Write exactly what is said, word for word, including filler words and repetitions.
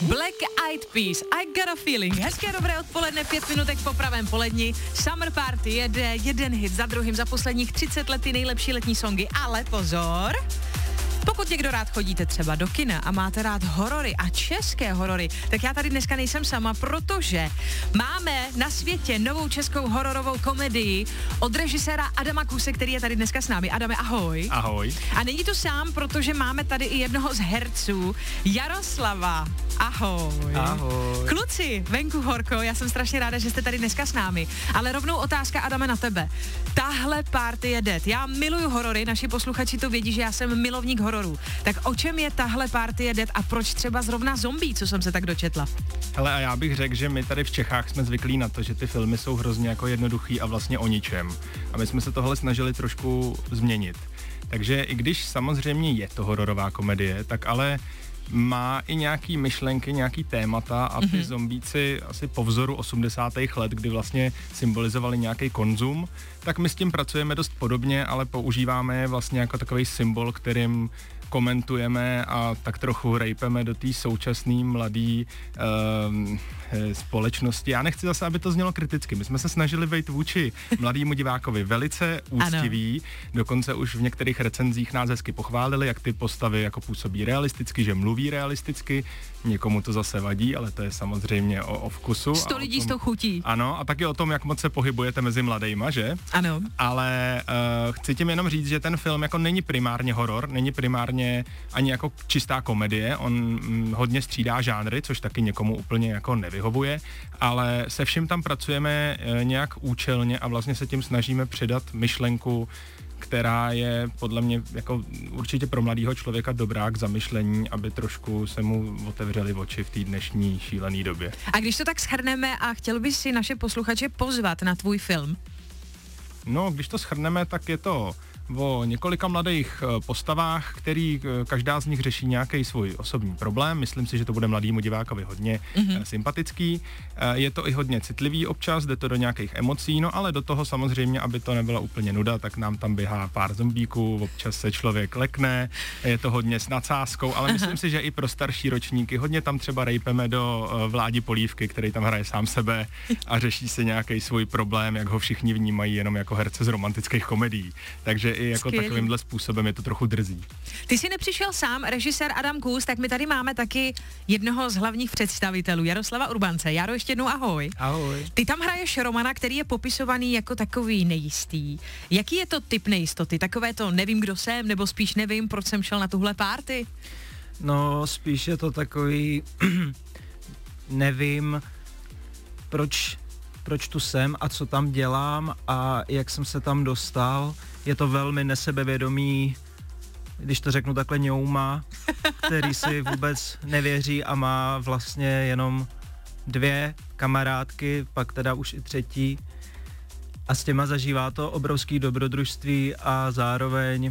Black Eyed Peas, I Got a Feeling. Hezké dobré odpoledne, pět minutek po pravém poledni. Summer Party jede jeden hit za druhým za posledních třicet let, ty nejlepší letní songy. Ale pozor, pokud někdo rád chodíte třeba do kina a máte rád horory a české horory, tak já tady dneska nejsem sama, protože máme na světě novou českou hororovou komedii od režiséra Adama Kuse, který je tady dneska s námi. Adame, ahoj. Ahoj. A není tu sám, protože máme tady i jednoho z herců, Jaroslava. Ahoj. Ahoj. Kluci, venku horko, já jsem strašně ráda, že jste tady dneska s námi. Ale rovnou otázka, Adame, na tebe. Tahle party je dead. Já miluju horory, naši posluchači to vědí, že já jsem milovník hororů. Tak o čem je tahle party je dead a proč třeba zrovna zombie, co jsem se tak dočetla? Hele, a já bych řekl, že my tady v Čechách jsme zvyklí na to, že ty filmy jsou hrozně jako jednoduchý a vlastně o ničem. A my jsme se tohle snažili trošku změnit. Takže i když samozřejmě je to hororová komedie, tak ale má i nějaký myšlenky, nějaký témata a ty mm-hmm. zombíci asi po vzoru osmdesátých let, kdy vlastně symbolizovali nějaký konzum, tak my s tím pracujeme dost podobně, ale používáme je vlastně jako takový symbol, kterým komentujeme a tak trochu rejpeme do té současné mladé uh, společnosti. Já nechci zase, aby to znělo kriticky. My jsme se snažili být vůči mladému divákovi velice úctiví. Dokonce už v některých recenzích nás hezky pochválili, jak ty postavy jako působí realisticky, že mluví realisticky. Někomu to zase vadí, ale to je samozřejmě o, o vkusu. Sto lidí s tou chutí. Ano, a taky o tom, jak moc se pohybujete mezi mladejma, že? Ano. Ale uh, chci tím jenom říct, že ten film jako není primárně horor, není primárně ani jako čistá komedie, on mm, hodně střídá žánry, což taky někomu úplně jako nevyhovuje, ale se vším tam pracujeme e, nějak účelně a vlastně se tím snažíme předat myšlenku, která je podle mě jako určitě pro mladého člověka dobrá k zamyšlení, aby trošku se mu otevřely oči v té dnešní šílené době. A když to tak shrneme a chtěl bys si naše posluchače pozvat na tvůj film? No, když to shrneme, tak je to o několika mladých postavách, který každá z nich řeší nějaký svůj osobní problém. Myslím si, že to bude mladýmu divákovi hodně mm-hmm. sympatický. Je to i hodně citlivý občas, jde to do nějakých emocí, no ale do toho samozřejmě, aby to nebyla úplně nuda, tak nám tam běhá pár zombíků, občas se člověk lekne, je to hodně s nadsázkou, ale myslím si, že i pro starší ročníky hodně tam třeba rejpeme do Vládi Polívky, který tam hraje sám sebe a řeší si nějaký svůj problém, jak ho všichni vnímají jenom jako herce z romantických komedií. Takže i jako Skvělý. Takovýmhle způsobem je to trochu drzí. Ty jsi nepřišel sám, režisér Adam Kus, tak my tady máme taky jednoho z hlavních představitelů, Jaroslava Urbance. Jaro, ještě jednou ahoj. Ahoj. Ty tam hraješ Romana, který je popisovaný jako takový nejistý. Jaký je to typ nejistoty? Takové to nevím, kdo jsem, nebo spíš nevím, proč jsem šel na tuhle party? No, spíš je to takový nevím, proč, proč tu jsem a co tam dělám a jak jsem se tam dostal. Je to velmi nesebevědomý, když to řeknu takhle, ňouma, který si vůbec nevěří a má vlastně jenom dvě kamarádky, pak teda už i třetí. A s těma zažívá to obrovský dobrodružství a zároveň